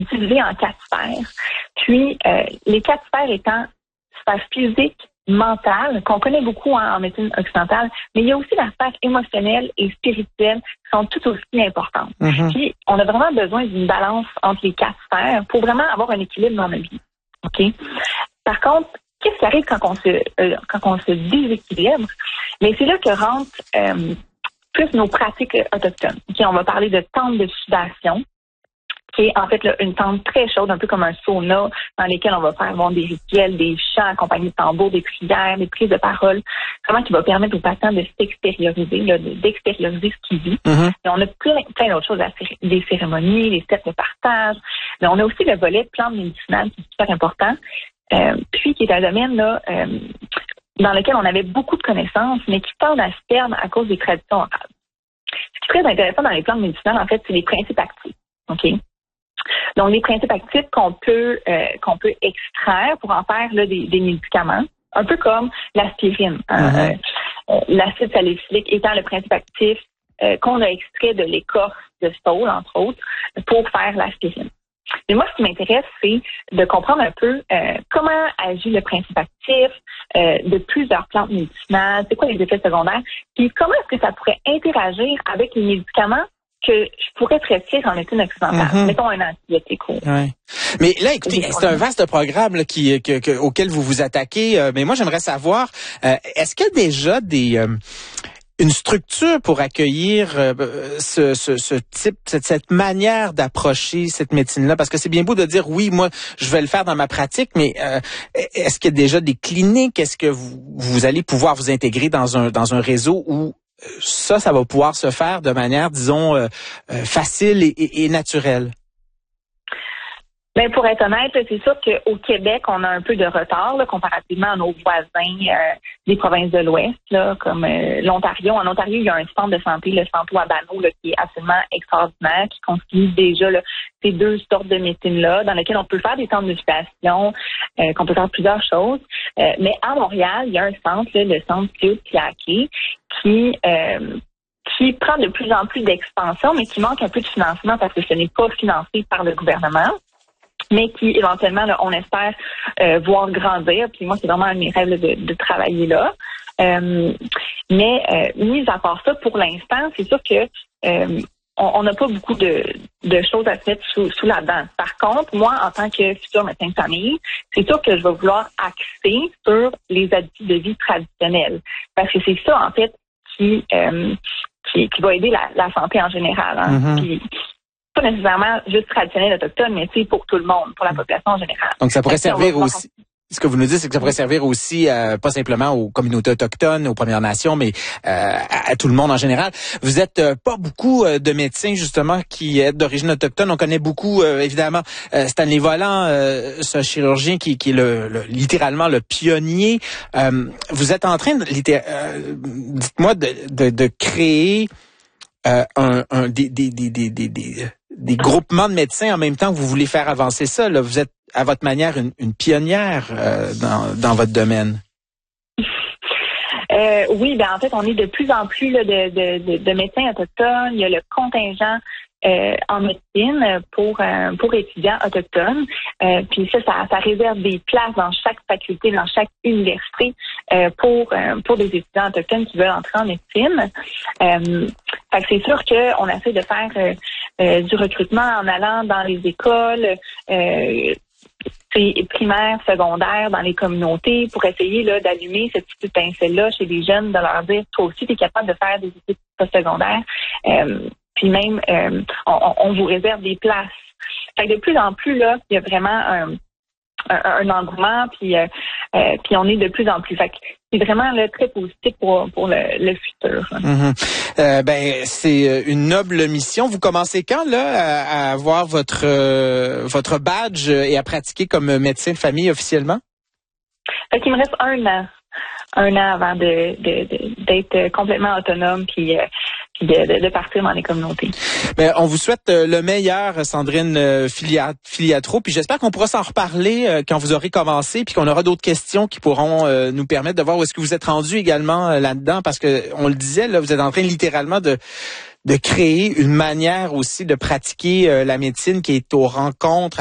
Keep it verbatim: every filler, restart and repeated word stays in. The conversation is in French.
divisé en quatre sphères. Puis, euh, les quatre sphères étant sphère physique, mentale, qu'on connaît beaucoup hein, en médecine occidentale, mais il y a aussi la sphère émotionnelle et spirituelle qui sont tout aussi importantes. Mm-hmm. Puis, on a vraiment besoin d'une balance entre les quatre sphères pour vraiment avoir un équilibre dans notre vie. OK? Par contre, qu'est-ce qui arrive quand on se, euh, quand on se déséquilibre? Mais c'est là que rentrent euh, plus nos pratiques autochtones. Okay? On va parler de tentes de sudation, qui est en fait là, une tente très chaude, un peu comme un sauna, dans lesquels on va faire bon, des rituels, des chants accompagnés de tambours, des prières, des prises de parole, vraiment qui va permettre aux patients de s'extérioriser, là, d'extérioriser ce qu'ils vivent. Mm-hmm. Et on a plein, plein d'autres choses, des cérémonies, des steps de partage, mais on a aussi le volet plantes médicinales qui est super important, euh, puis qui est un domaine là euh, dans lequel on avait beaucoup de connaissances, mais qui tend à se perdre à cause des traditions orales. Ce qui est très intéressant dans les plantes médicinales, en fait, c'est les principes actifs. OK? Donc, les principes actifs qu'on peut euh, qu'on peut extraire pour en faire là, des, des médicaments, un peu comme l'aspirine. Hein, mm-hmm. euh, l'acide salicylique étant le principe actif euh, qu'on a extrait de l'écorce de saule, entre autres, pour faire l'aspirine. Mais moi, ce qui m'intéresse, c'est de comprendre un peu euh, comment agit le principe actif euh, de plusieurs plantes médicinales, c'est quoi les effets secondaires, puis comment est-ce que ça pourrait interagir avec les médicaments que je pourrais prescrire en médecine occidentale. Mm-hmm. Mettons un antibiotique. Ouais. Mais là, écoutez, c'est un vaste programme là, qui, que, que, auquel vous vous attaquez. Euh, mais moi, j'aimerais savoir, euh, est-ce qu'il y a déjà des... Euh, une structure pour accueillir euh, ce, ce, ce type, cette, cette manière d'approcher cette médecine-là? Parce que c'est bien beau de dire, oui, moi, je vais le faire dans ma pratique, mais euh, est-ce qu'il y a déjà des cliniques? Est-ce que vous, vous allez pouvoir vous intégrer dans un, dans un réseau où ça, ça va pouvoir se faire de manière, disons, euh, euh, facile et, et, et naturelle? Ben pour être honnête, c'est sûr qu'au Québec, on a un peu de retard là, comparativement à nos voisins euh, des provinces de l'Ouest, là, comme euh, l'Ontario. En Ontario, il y a un centre de santé, le Centre Wabano, là, qui est absolument extraordinaire, qui constitue déjà là, ces deux sortes de médecines-là, dans lesquelles on peut faire des centres de sudation, euh, qu'on peut faire plusieurs choses. Euh, mais à Montréal, il y a un centre, là, le centre Claude-Piaquet, qui euh, qui prend de plus en plus d'expansion, mais qui manque un peu de financement parce que ce n'est pas financé par le gouvernement, mais qui, éventuellement, là, on espère euh, voir grandir. Puis moi, c'est vraiment un de mes rêves là, de, de travailler là. Euh, mais, euh, mis à part ça, pour l'instant, c'est sûr que euh, on n'a pas beaucoup de, de choses à se mettre sous, sous la dent. Par contre, moi, en tant que futur médecin de famille, c'est sûr que je vais vouloir axer sur les habitudes de vie traditionnelles. Parce que c'est ça, en fait, qui, euh, qui, qui va aider la, la santé en général. Hein. Mm-hmm. Puis, pas nécessairement juste traditionnel autochtone, mais c'est pour tout le monde, pour la population en général. Donc, ça pourrait Donc, servir aussi... Ce que vous nous dites, c'est que ça pourrait servir aussi, euh, pas simplement aux communautés autochtones, aux Premières Nations, mais euh, à, à tout le monde en général. Vous êtes euh, pas beaucoup euh, de médecins, justement, qui êtes d'origine autochtone. On connaît beaucoup, euh, évidemment, euh, Stanley Volant, euh, ce chirurgien qui, qui est le, le, littéralement le pionnier. Euh, vous êtes en train, de, euh, dites-moi, de, de, de créer euh, un, un des, des, des, des, des, des, des groupements de médecins en même temps que vous voulez faire avancer ça. Là, vous êtes à votre manière, une, une pionnière euh, dans, dans votre domaine? Euh, oui, ben en fait, on est de plus en plus là, de, de, de, de médecins autochtones. Il y a le contingent euh, en médecine pour euh, pour étudiants autochtones. Euh, puis ça, ça, ça réserve des places dans chaque faculté, dans chaque université euh, pour euh, pour des étudiants autochtones qui veulent entrer en médecine. Euh, fait que c'est sûr qu'on essaie de faire euh, euh, du recrutement en allant dans les écoles. Euh, primaires, secondaires, dans les communautés, pour essayer là d'allumer cette petite étincelle-là chez les jeunes, de leur dire, toi aussi, tu es capable de faire des études postsecondaires. Euh, puis même, euh, on, on vous réserve des places. Fait que de plus en plus, là, il y a vraiment un, un, un engouement, puis, euh, euh, puis on est de plus en plus. Fait que c'est vraiment là, très positif pour, pour le, le futur. Mm-hmm. Euh, ben, c'est une noble mission. Vous commencez quand là à, à avoir votre euh, votre badge et à pratiquer comme médecin de famille officiellement? Fait qu'il me reste un an. Un an avant de, de, de d'être complètement autonome puis, euh, puis de, de, de partir dans les communautés. Ben, on vous souhaite le meilleur, Sandrine Filiat, Filiatro, puis j'espère qu'on pourra s'en reparler euh, quand vous aurez commencé, puis qu'on aura d'autres questions qui pourront euh, nous permettre de voir où est-ce que vous êtes rendu également euh, là-dedans, parce que on le disait, là, vous êtes en train littéralement de de créer une manière aussi de pratiquer euh, la médecine qui est aux rencontres